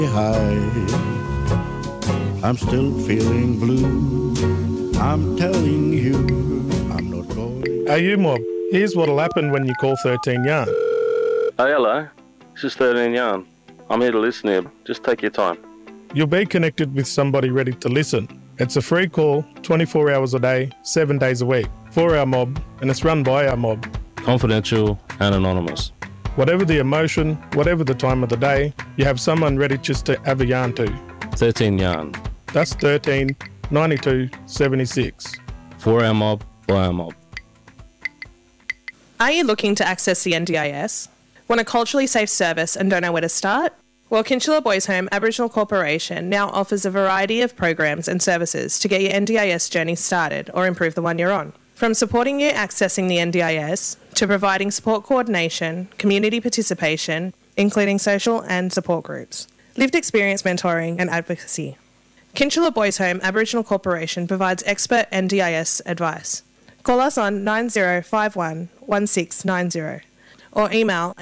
high. I'm still feeling blue. I'm telling you, I'm not going. Hey, you mob, here's what'll happen when you call 13 Yarn. Hey, hello. This is 13 Yarn. I'm here to listen here. Just take your time. You'll be connected with somebody ready to listen. It's a free call, 24 hours a day, 7 days a week, for our mob, and it's run by our mob. Confidential and anonymous. Whatever the emotion, whatever the time of the day, you have someone ready just to have a yarn to. 13 Yarn. That's 13 92 76. For our mob, by our mob. Are you looking to access the NDIS? Want a culturally safe service and don't know where to start? Well, Kinchela Boys Home Aboriginal Corporation now offers a variety of programs and services to get your NDIS journey started or improve the one you're on. From supporting you accessing the NDIS to providing support coordination, community participation, including social and support groups, lived experience mentoring and advocacy. Kinchela Boys Home Aboriginal Corporation provides expert NDIS advice. Call us on 9051 1690 or email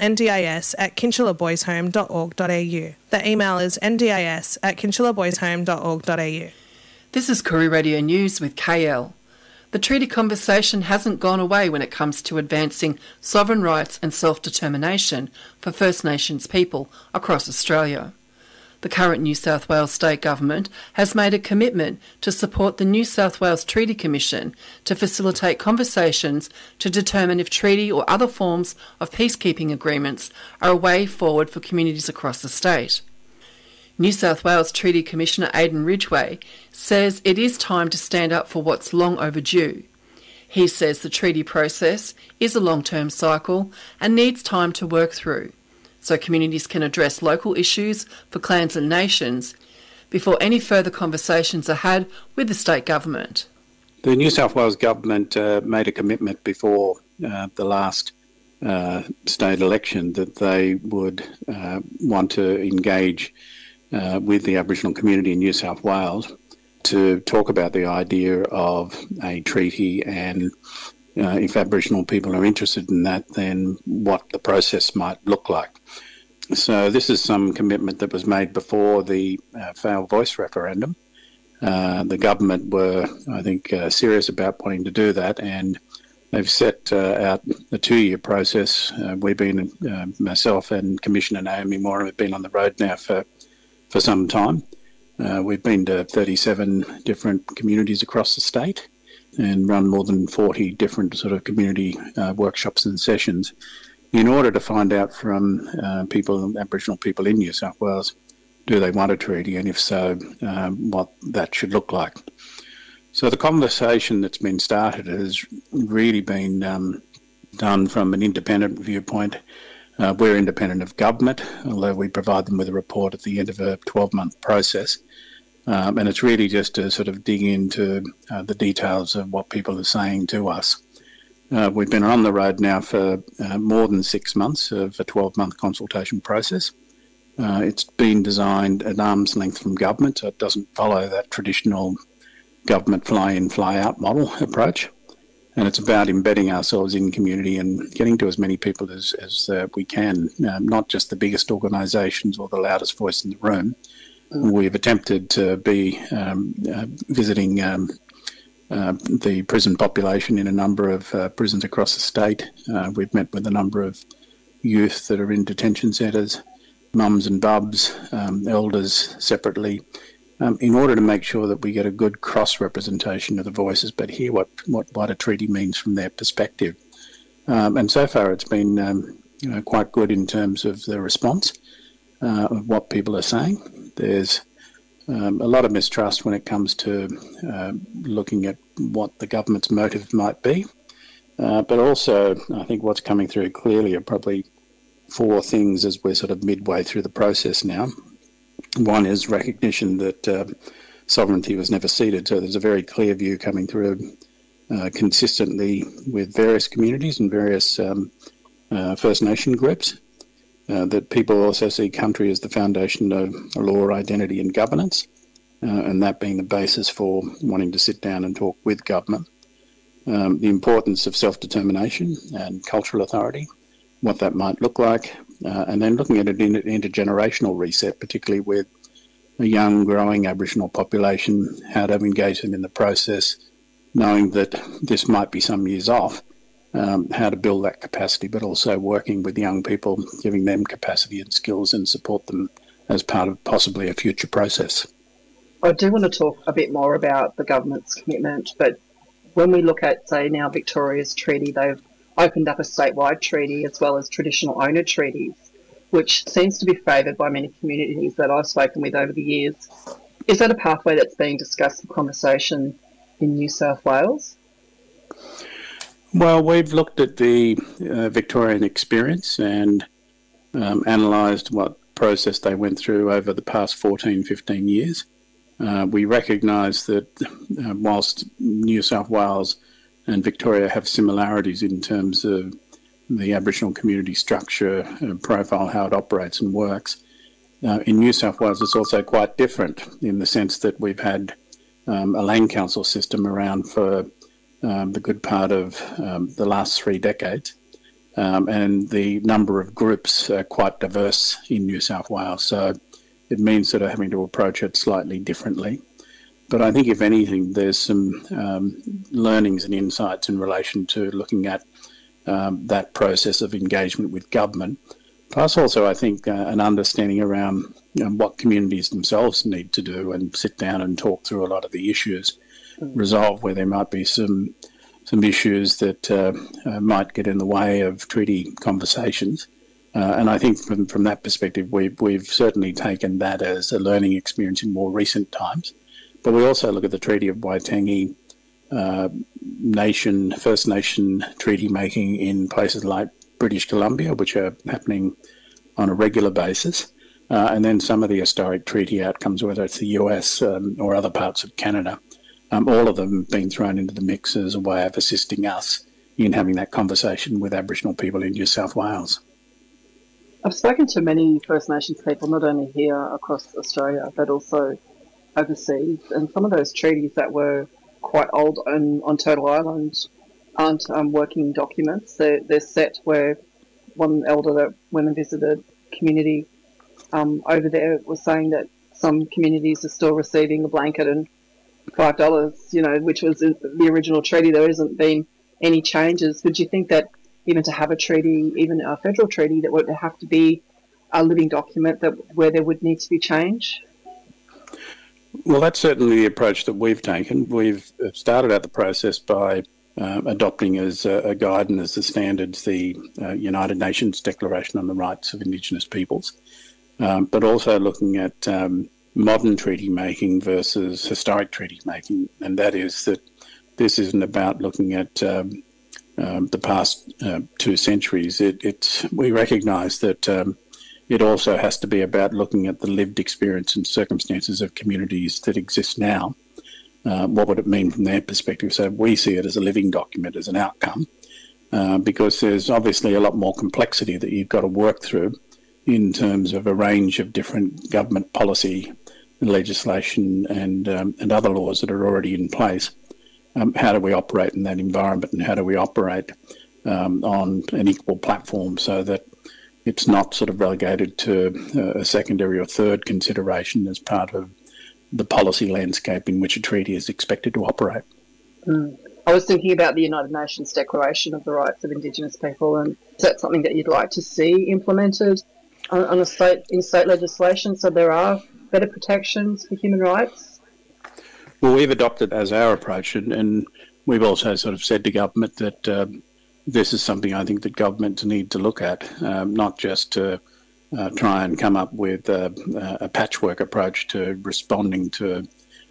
ndis@kinchelaboyshome.org.au. The email is ndis@kinchelaboyshome.org.au. This is Koori Radio News with KL. The treaty conversation hasn't gone away when it comes to advancing sovereign rights and self-determination for First Nations people across Australia. The current New South Wales State Government has made a commitment to support the New South Wales Treaty Commission to facilitate conversations to determine if treaty or other forms of peacekeeping agreements are a way forward for communities across the state. New South Wales Treaty Commissioner Aidan Ridgway says it is time to stand up for what's long overdue. He says the treaty process is a long-term cycle and needs time to work through, so communities can address local issues for clans and nations before any further conversations are had with the state government. The New South Wales government made a commitment before the last state election that they would want to engage with the Aboriginal community in New South Wales to talk about the idea of a treaty and if Aboriginal people are interested in that, then what the process might look like. So this is some commitment that was made before the failed voice referendum. The government were, I think, serious about wanting to do that, and they've set out a 2-year process. We've been, myself and Commissioner Naomi Moore have been on the road now for some time. We've been to 37 different communities across the state and run more than 40 different sort of community workshops and sessions in order to find out from Aboriginal people in New South Wales, do they want a treaty, and if so, what that should look like. So the conversation that's been started has really been done from an independent viewpoint. We're independent of government, although we provide them with a report at the end of a 12-month process. And it's really just to sort of dig into the details of what people are saying to us. We've been on the road now for more than 6 months of a 12-month consultation process. It's been designed at arm's length from government, so it doesn't follow that traditional government fly-in, fly-out model approach. And it's about embedding ourselves in community and getting to as many people as we can, not just the biggest organisations or the loudest voice in the room. We've attempted to be visiting the prison population in a number of prisons across the state. We've met with a number of youth that are in detention centres, mums and bubs, elders separately, in order to make sure that we get a good cross-representation of the voices, but hear what a treaty means from their perspective. And so far it's been quite good in terms of the response of what people are saying. There's a lot of mistrust when it comes to looking at what the government's motive might be. But also, I think what's coming through clearly are probably 4 things as we're sort of midway through the process now. One is recognition that sovereignty was never ceded, so there's a very clear view coming through consistently with various communities and various First Nation groups, that people also see country as the foundation of law, identity and governance, and that being the basis for wanting to sit down and talk with government. The importance of self-determination and cultural authority, what that might look like, and then looking at an intergenerational reset, particularly with a young, growing Aboriginal population, how to engage them in the process, knowing that this might be some years off, how to build that capacity, but also working with young people, giving them capacity and skills and support them as part of possibly a future process. I do want to talk a bit more about the government's commitment, but when we look at, say, now Victoria's treaty, they've opened up a statewide treaty as well as traditional owner treaties, which seems to be favoured by many communities that I've spoken with over the years. Is that a pathway that's being discussed in conversation in New South Wales? Well, we've looked at the Victorian experience and analysed what process they went through over the past 14, 15 years. We recognise that whilst New South Wales and Victoria have similarities in terms of the Aboriginal community structure, profile, how it operates and works, in New South Wales it's also quite different in the sense that we've had a land council system around for the good part of the last 3 decades. And the number of groups are quite diverse in New South Wales. So it means sort of having to approach it slightly differently. But I think, if anything, there's some learnings and insights in relation to looking at that process of engagement with government. Plus also, I think, an understanding around what communities themselves need to do and sit down and talk through a lot of the issues, resolve where there might be some issues that might get in the way of treaty conversations. And I think from that perspective, we've certainly taken that as a learning experience in more recent times. But we also look at the Treaty of Waitangi, First Nation treaty making in places like British Columbia, which are happening on a regular basis. And then some of the historic treaty outcomes, whether it's the US or other parts of Canada, all of them have been thrown into the mix as a way of assisting us in having that conversation with Aboriginal people in New South Wales. I've spoken to many First Nations people, not only here across Australia, but also overseas. And some of those treaties that were quite old on Turtle Island aren't working documents. They're set where one elder that went and visited community over there was saying that some communities are still receiving a blanket and $5, which was in the original treaty. There hasn't been any changes. Would you think that even to have a treaty, even a federal treaty, that would have to be a living document where there would need to be change? Well, that's certainly the approach that we've taken. We've started out the process by adopting as a guide and as the standards the United Nations Declaration on the Rights of Indigenous Peoples, but also looking at modern treaty making versus historic treaty making, and that is that this isn't about looking at the past 2 centuries. We recognise that it also has to be about looking at the lived experience and circumstances of communities that exist now. What would it mean from their perspective? So we see it as a living document, as an outcome, because there's obviously a lot more complexity that you've got to work through in terms of a range of different government policy, legislation and other laws that are already in place. How do we operate in that environment, and how do we operate on an equal platform so that it's not sort of relegated to a secondary or third consideration as part of the policy landscape in which a treaty is expected to operate. I was thinking about the United Nations Declaration of the Rights of Indigenous People, and is that something that you'd like to see implemented in state legislation so there are better protections for human rights? Well, we've adopted as our approach, and we've also sort of said to government that this is something I think that governments need to look at, not just to try and come up with a patchwork approach to responding to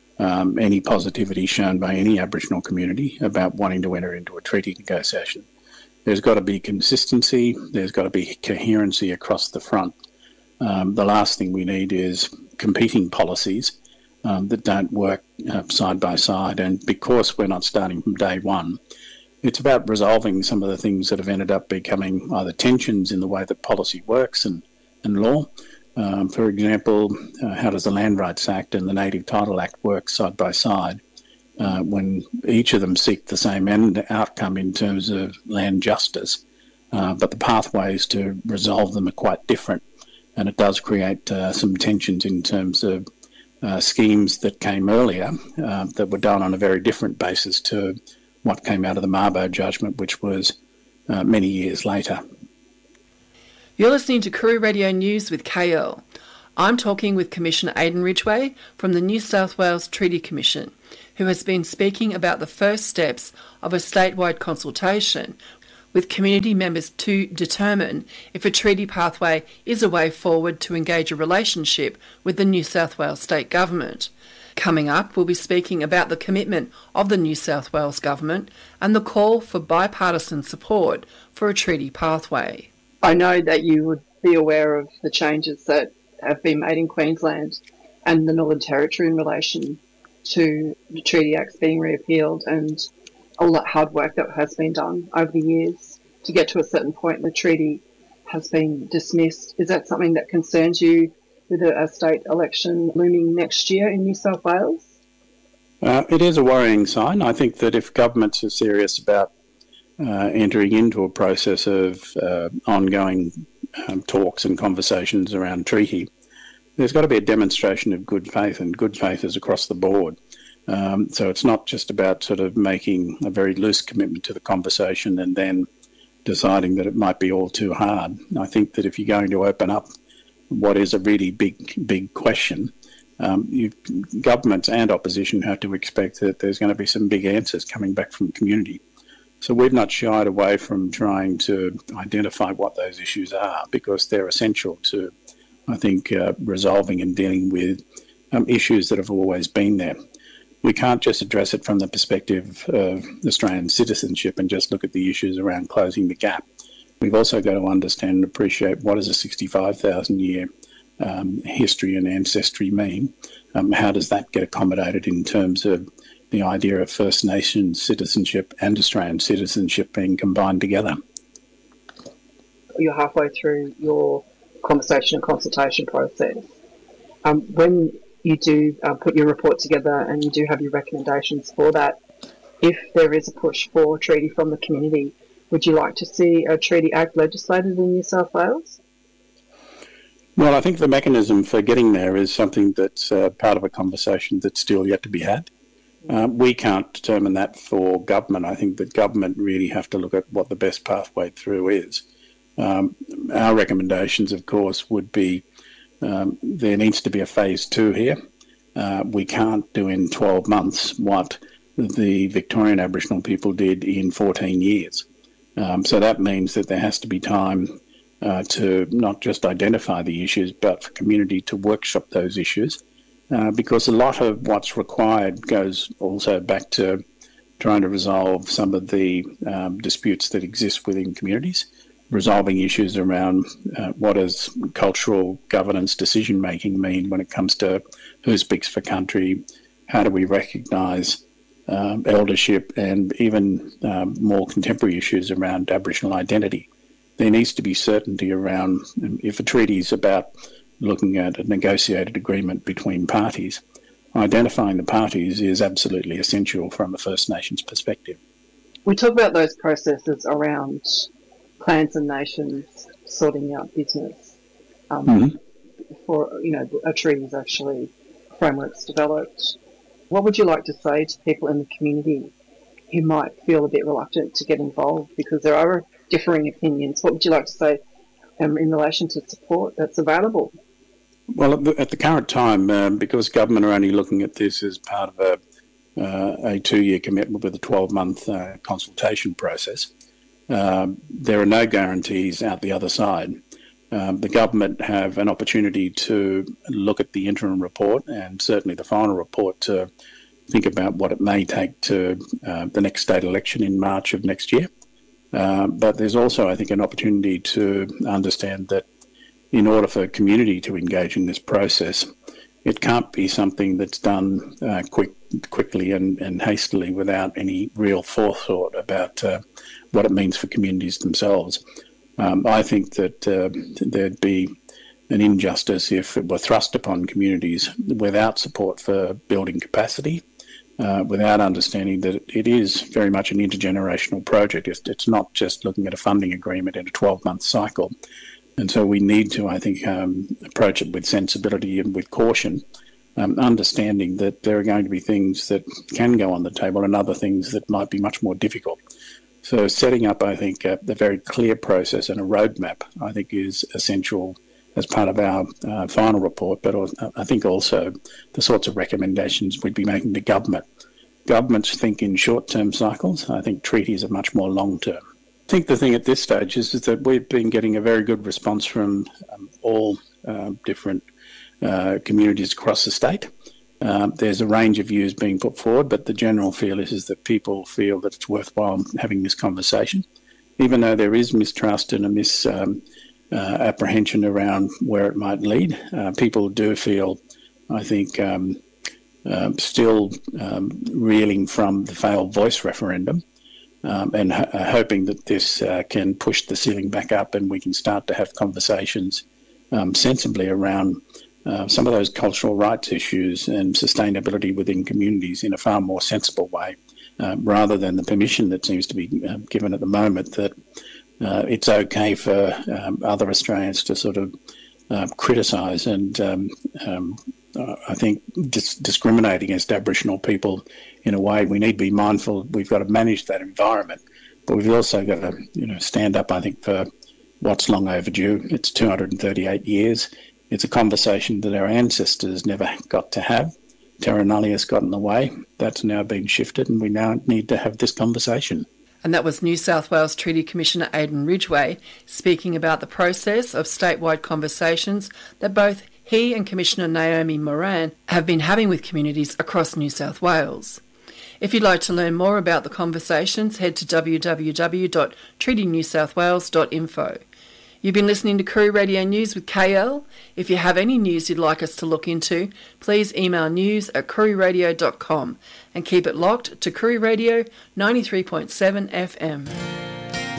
any positivity shown by any Aboriginal community about wanting to enter into a treaty negotiation. There's got to be consistency, there's got to be coherency across the front. The last thing we need is competing policies that don't work side by side, and because we're not starting from day one, it's about resolving some of the things that have ended up becoming either tensions in the way that policy works and law. For example, how does the Land Rights Act and the Native Title Act work side by side when each of them seek the same end outcome in terms of land justice, but the pathways to resolve them are quite different, and it does create some tensions in terms of schemes that came earlier that were done on a very different basis to what came out of the Mabo judgment, which was many years later. You're listening to Koori Radio News with KL. I'm talking with Commissioner Aidan Ridgway from the New South Wales Treaty Commission, who has been speaking about the first steps of a statewide consultation with community members to determine if a treaty pathway is a way forward to engage a relationship with the New South Wales State Government. Coming up, we'll be speaking about the commitment of the New South Wales Government and the call for bipartisan support for a treaty pathway. I know that you would be aware of the changes that have been made in Queensland and the Northern Territory in relation to the Treaty Acts being reappealed and all that hard work that has been done over the years to get to a certain point. The treaty has been dismissed. Is that something that concerns you with a state election looming next year in New South Wales? It is a worrying sign. I think that if governments are serious about entering into a process of ongoing talks and conversations around treaty, there's got to be a demonstration of good faith, and good faith is across the board. So it's not just about sort of making a very loose commitment to the conversation and then deciding that it might be all too hard. I think that if you're going to open up what is a really big question, governments and opposition have to expect that there's going to be some big answers coming back from the community. So we've not shied away from trying to identify what those issues are, because they're essential to, I think, resolving and dealing with issues that have always been there. We can't just address it from the perspective of Australian citizenship and just look at the issues around closing the gap. We've also got to understand and appreciate what does a 65,000-year history and ancestry mean. How does that get accommodated in terms of the idea of First Nations citizenship and Australian citizenship being combined together? You're halfway through your conversation and consultation process. When you do put your report together and you do have your recommendations for that, if there is a push for a treaty from the community, would you like to see a Treaty Act legislated in New South Wales? Well, I think the mechanism for getting there is something that's part of a conversation that's still yet to be had. We can't determine that for government. I think that government really have to look at what the best pathway through is. Our recommendations, of course, would be there needs to be a phase 2 here. We can't do in 12 months what the Victorian Aboriginal people did in 14 years. So that means that there has to be time to not just identify the issues, but for community to workshop those issues. Because a lot of what's required goes also back to trying to resolve some of the disputes that exist within communities, resolving issues around what does cultural governance decision-making mean when it comes to who speaks for country, how do we recognise eldership, and even more contemporary issues around Aboriginal identity. There needs to be certainty around, if a treaty is about looking at a negotiated agreement between parties, identifying the parties is absolutely essential from a First Nations perspective. We talk about those processes around clans and nations sorting out business for, a treaty is actually frameworks developed. What would you like to say to people in the community who might feel a bit reluctant to get involved because there are differing opinions? What would you like to say in relation to support that's available? Well, at the current time, because government are only looking at this as part of a 2-year commitment with a 12-month consultation process, there are no guarantees out the other side. The government have an opportunity to look at the interim report and certainly the final report to think about what it may take to the next state election in March of next year. But there's also, I think, an opportunity to understand that in order for community to engage in this process, it can't be something that's done quickly and hastily without any real forethought about what it means for communities themselves. I think that there'd be an injustice if it were thrust upon communities without support for building capacity without understanding that it is very much an intergenerational project. It's not just looking at a funding agreement in a 12-month cycle. And so we need to, I think, approach it with sensibility and with caution, understanding that there are going to be things that can go on the table and other things that might be much more difficult. So setting up, I think, a very clear process and a roadmap, I think, is essential as part of our final report, but I think also the sorts of recommendations we'd be making to government. Governments think in short-term cycles. I think treaties are much more long-term. I think the thing at this stage is that we've been getting a very good response from all different communities across the state. There's a range of views being put forward, but the general feel is that people feel that it's worthwhile having this conversation, even though there is mistrust and a misapprehension around where it might lead. People do feel, I think, still reeling from the failed voice referendum and hoping that this can push the ceiling back up and we can start to have conversations sensibly around some of those cultural rights issues and sustainability within communities in a far more sensible way, rather than the permission that seems to be given at the moment that it's okay for other Australians to sort of criticise and I think discriminate against Aboriginal people in a way. We need to be mindful. We've got to manage that environment, but we've also got to stand up, I think, for what's long overdue. It's 238 years. It's a conversation that our ancestors never got to have. Terra nullius got in the way. That's now been shifted, and we now need to have this conversation. And that was New South Wales Treaty Commissioner Aidan Ridgway speaking about the process of statewide conversations that both he and Commissioner Naomi Moran have been having with communities across New South Wales. If you'd like to learn more about the conversations, head to www.treatynewsouthwales.info. You've been listening to Koori Radio News with KL. If you have any news you'd like us to look into, please email news@kooriradio.com and keep it locked to Koori Radio 93.7 FM.